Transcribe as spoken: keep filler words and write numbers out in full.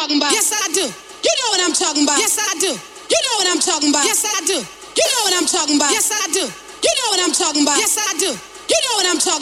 talking about. Yes, I do. You know what I'm talking about. Yes, I do. You know what I'm talking about. Yes, I do. You know what I'm talking about. Yes, I do. You know what I'm talking about. Yes, I do. You know what I'm talking